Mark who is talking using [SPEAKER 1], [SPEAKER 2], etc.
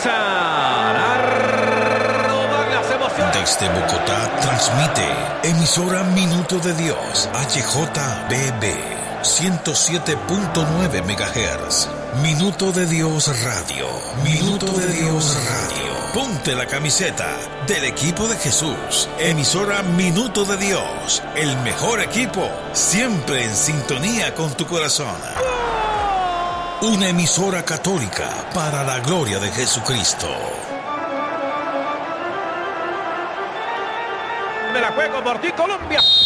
[SPEAKER 1] comienzan a rodar las emociones.
[SPEAKER 2] Desde Bogotá transmite emisora Minuto de Dios, HJBB 107.9 MHz. Minuto de Dios Radio. Minuto de Dios Radio. Ponte la camiseta del equipo de Jesús. Emisora Minuto de Dios. El mejor equipo, siempre en sintonía con tu corazón. Una emisora católica para la gloria de Jesucristo.
[SPEAKER 1] Me la juego por ti, Colombia.